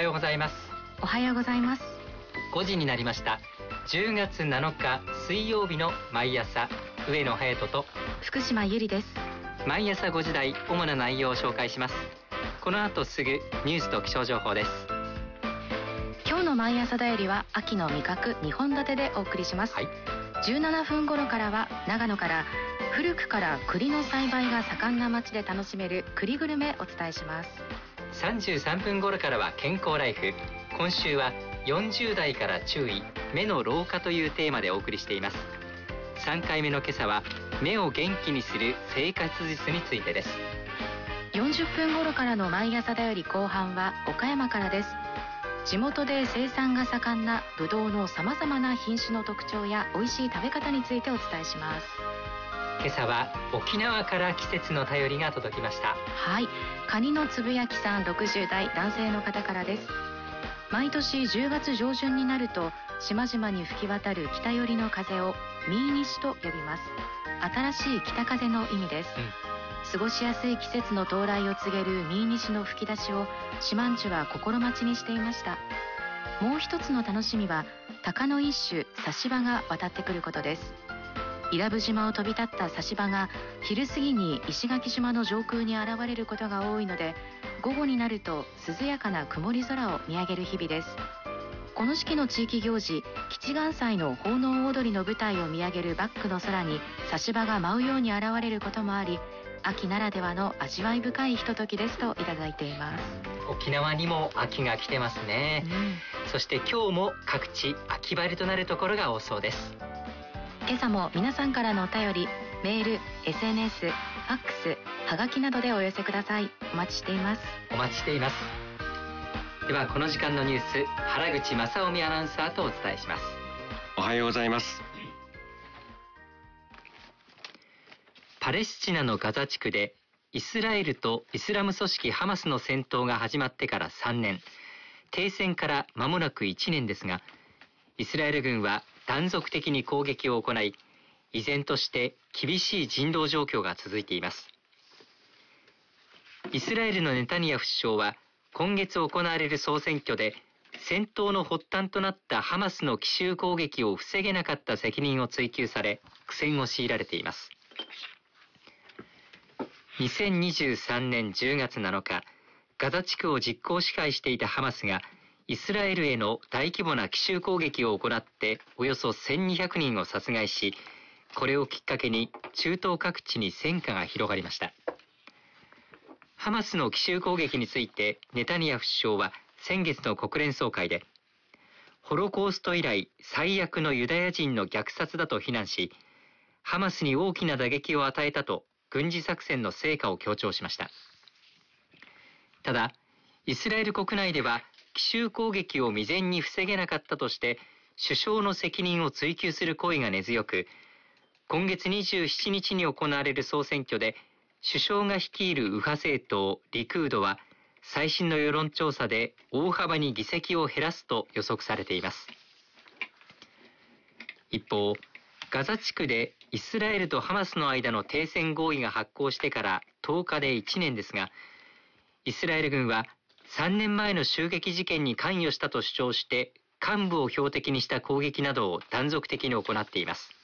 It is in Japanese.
はようございます。 おはようございます。 5時になりました。10月7日水曜日の毎朝、上野隼人と福島由里です。 毎朝5時台、主な内容を紹介します。この後すぐニュースと気象情報です。 今日の毎朝だよりは秋の味覚2本立てでお送りします。17分頃からは長野から古くから栗の栽培が盛んな町で楽しめる栗グルメお伝えします。 33分頃からは健康ライフ。今週は40代から注意、目の老化というテーマでお送りしています。3回目の今朝は目を元気にする生活術についてです。 40分頃からの毎朝だより後半は岡山からです。地元で生産が盛んなブドウのさまざまな品種の特徴や美味しい食べ方についてお伝えします。 今朝は沖縄から季節の便りが届きました。 はい、カニのつぶやきさん60代男性の方からです。毎年10月上旬になると島々に吹き渡る北寄りの風をミーニシと呼びます。新しい北風の意味です。過ごしやすい季節の到来を告げるミーニシの吹き出しをシマンチュは心待ちにしていました。もう一つの楽しみは鷹の一種サシバが渡ってくることです。伊良部島を飛び立ったサシバが昼過ぎに石垣島の上空に現れることが多いので、午後になると涼やかな曇り空を見上げる日々です。この時期の地域行事、吉元祭の奉納踊りの舞台を見上げるバックの空にサシバが舞うように現れることもあり、秋ならではの味わい深いひとときですといただいています。 沖縄にも秋が来てますね。そして今日も各地秋晴れとなるところが多そうです。 今朝も皆さんからのお便り、メール、SNS、ファックス、はがきなどでお寄せください。お待ちしています。 お待ちしています。ではこの時間のニュース、原口正臣アナウンサーとお伝えします。 おはようございます。 パレスチナのガザ地区でイスラエルとイスラム組織ハマスの戦闘が始まってから3年、停戦から間もなく1年ですが、イスラエル軍は断続的に攻撃を行い、依然として厳しい人道状況が続いています。イスラエルのネタニヤフ首相は今月行われる総選挙で戦闘の発端となったハマスの奇襲攻撃を防げなかった責任を追及され、苦戦を強いられています。2023年10月7日、ガザ地区を実効支配していたハマスがイスラエルへの大規模な奇襲攻撃を行っておよそ1200人を殺害し、これをきっかけに中東各地に戦火が広がりました。ハマスの奇襲攻撃についてネタニヤフ首相は先月の国連総会で、ホロコースト以来最悪のユダヤ人の虐殺だと非難し、ハマスに大きな打撃を与えたと軍事作戦の成果を強調しました。ただ、イスラエル国内では奇襲攻撃を未然に防げなかったとして首相の責任を追及する声が根強く、今月27日に行われる総選挙で首相が率いる右派政党リクードは最新の世論調査で大幅に議席を減らすと予測されています。一方、ガザ地区でイスラエルとハマスの間の停戦合意が発効してから10日で1年ですが、イスラエル軍は3年前の襲撃事件に関与したと主張して幹部を標的にした攻撃などを断続的に行っています。